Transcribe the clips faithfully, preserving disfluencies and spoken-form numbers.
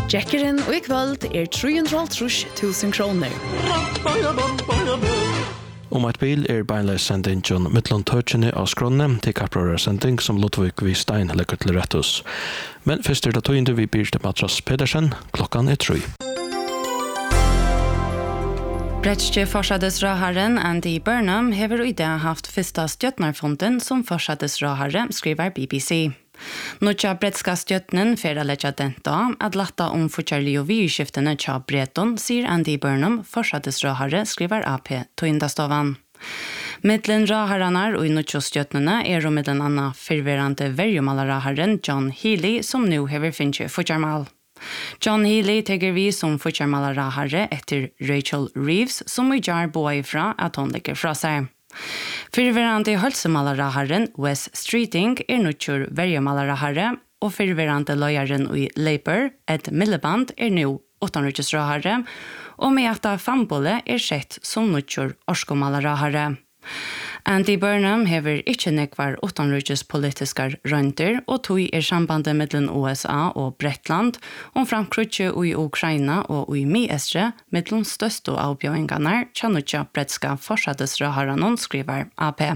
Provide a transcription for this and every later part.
Jackeren og I kvöld er tre hundre og halvtreds tusen kroner. Om at bil er beinleis sendingen mittlom tøtjene av skrånene til kapprører sending som Ludvig V. Stein legger til rettus. Men først er det tøyende vi byr til Matras Pedersen, klokkan er tre. Bretske forsadesråharen Andy Burnham hever i dag haft fyrsta stjøtnarfonden som forsadesråhare, skriver B B C. Nutja bretska stjøtnen fer a leggja denta at latta om forkjærlig og virskiftene tja breton, sier Andy Burnham, forsadesråhare, skriver A P Tøyndastovan. Mittlen raharanar og i nutja stjøtnene er om mittlen anna fyrverande verjumalaraharen John Healy, som nu hever finnje forkjærmal. John Healy teger vi som forkjærmalarahare etter Rachel Reeves, som i jar boi fra at hon ligger fra seg. Fyrverande hølsemalaraharen Wes Streeting er nutjur verjumalarahare, og fyrverande løyaren i Labour, Ed Miliband, er nu åttanrykesrahare, og med at Fambole er sett som nutjur orskomalarahare. Andy Burnham hever ikkje nekvar åttanrykes politiskar rønter, og tog er sambandet mellom U S A og Bretland, om Frankrike og i Ukraina og i Miestre, mellom største avbjøringarna, tjanutja bretska forsadesraharanon, skriver A P.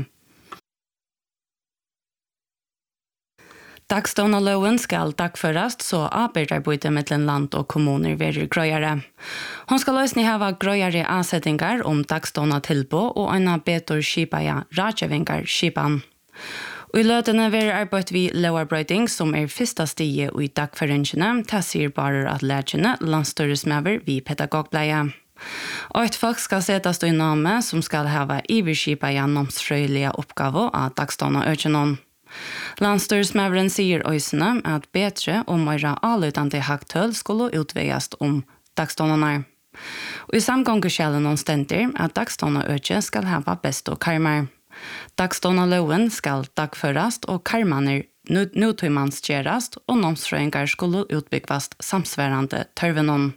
Dagstånaløven skal dagførast, så arbeiderbyte mellom land og kommuner verer grøyere. Hon skal løsne hava grøyere avsettingar om dagståna tilbå og øyna betor skipaja radjevingar skipan. Og i løtene verer arbeid vi lovarbrøyding som er fyrsta stige i dagføringene, ta sier bare at lærkene landstøresmever vi pedagogbleie. Og et folk skal setas i name som skal hava iverskipaja nomsfrøyelige oppgave av dagståna økjenon. Landstyrsmævren sier øysene at bedre og mer avløtende haktøl skulle utveiast om dagstånene. Og i samgångskjelen omstendig at dagstånene øke skal hava best og karmer. Dagståneløven skal dagførast og karmaner nutøymannsgjerast og nomsfrøyngar skulle utbyggvast samsværende tørvenon.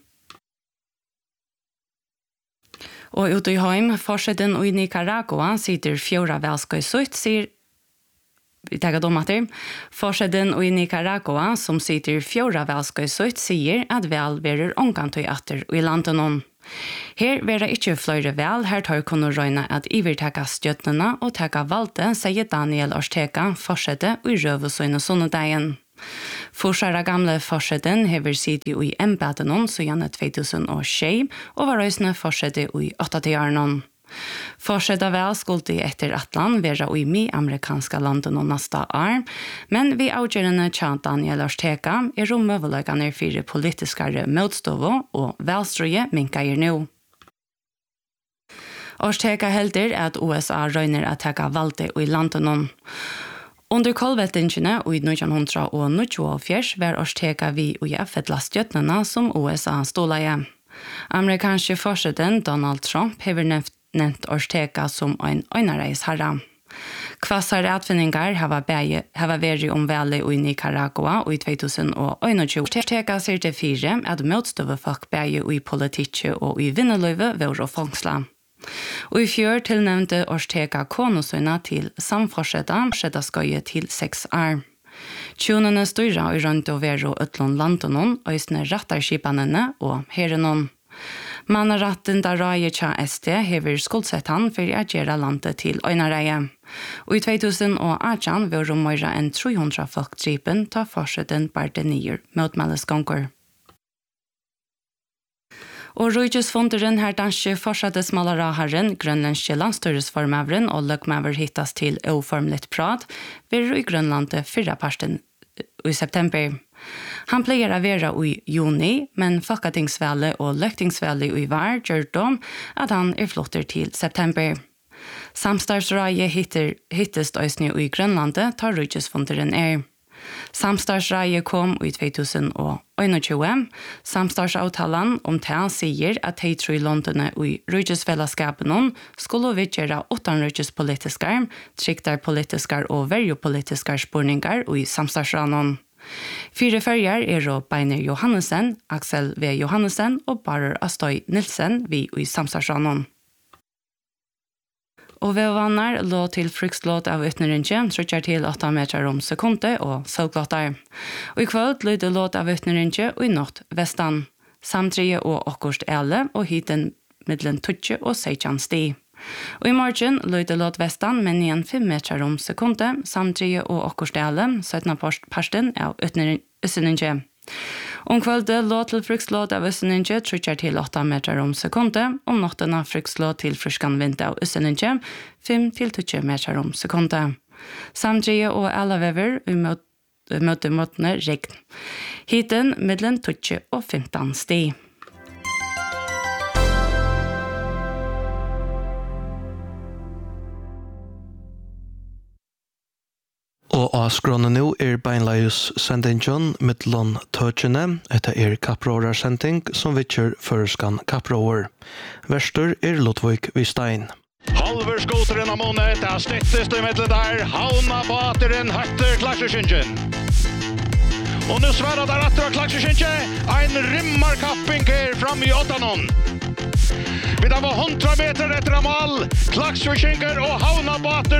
Og ute i heim, forsiden i Nicaragua sitter fjora velskøysutt, sier Vi tar domater. Forsiden i Nicaragua, som sitter fjora velskøysutt, sier at vel verer omgantøy atter i landet. Her verer ikke fløyre vel, her tar kunne røyne at ivertaka stjøtnene og taka valgte, sier Daniel Ortega, forside i røvesøyne sunnedegjen. Forsara gamle forsiden hever sitt i embeddene siden to tusen og sju, og var røysene forside i åttatiderne. Forsida vel skulle etter atlan være i mi amerikanska landen og neste år, men vi avgjørende tja Daniel Ortega er romøvelegane fire politiskare motstovo og velstrøye minkeier nå. Ortega helder at U S A røyner at teka valgte i landen. Under kolvettingene i nitton nittioåtta var Ortega vi i F-lastgjøtnene som U S A ståleie. Amerikanske forsiden Donald Trump hever nevnt nevnt Ortega som en øynareisherre. Kvassare atfinningar hava vært om veli i Nicaragua i to tusen og tjue. Ortega sier til fire at motstøve folk bæge i politikk og i vinneløyve ved å fangsla. Og i fjør tilnevnte Ortega konusøyna til samforsetta, skjedda skøye til seks år. Tjonene styrer i rundt og vero utlån landenon, øysene rattarskipanene og herrenon. Mannaretten da Raje Tja S D hever skuldsett han for å gjøre landet til øynareie. Og i to tusen og atten var det mer enn tre hundre folk dripen ta forsiden bare nyer motmeldeskonger. Og rujusfonderen her danske fortsattes malaraharen, grønlandske landstyresformavren og løkmaver hittas til uformligt prat, vil i Grønlandet fyrre parten i september. Han pleier å være i juni, men Folketingsvalget og Løktingsvalget i var gjør dem at han er flotter til september. Samstartsraje hittest øysene i Grønlandet tar rujusfonderen er. Samstartsraje kom i to tusen og tjue. Samstartsavtalen om det sier at de tre landene i rujusfellesskapen skulle vidgjøre åttan rujuspolitiske, triktar politiske og verjopolitiske spurningar i samstartsranen. Fire følger er å Beiner Johannesen, Axel V. Johannesen og Barer Astoy Nilsen vi i samstartsranen. Og ved vannar lå til frukslåt av utnerinje, trutjar til åtta meter om sekunde og sølglåtar. Og i kvöld lydde låt av utnerinje og i natt vestan. Samtrige og okkurst ele og hiten middelen tutje og seitjan sti. Og i morgen lydde låt vestan men igjen fem meter om sekunde, samtrige og okkurst ele, syttende parsten av utnerinje. Om kvölde låt til frukslåt av utnerinje, trutjar til åtta meter om sekunde, om nattena frukslåt til fruskan vind av utnerinje, fem til tutje meter om sekunde. Samtrige og ele vever umot møte måtene regn. Hiten middelen tutje og femtan sti. Og av skråne nå er beinleis sendingen mittlån tøtjene, etter er kapprårarsending som vittjer førskan kapprår. Verstur er Lotvik Vistein. Halver skoteren av måned, det har stettest i middel der, havna bateren høtter klaksersynken. Og nu svarer der atter av klaksersynken, en rymmarkapping her fram i åttanon. Vi da var hundra meter etter av mål, klaksersynker og havna bater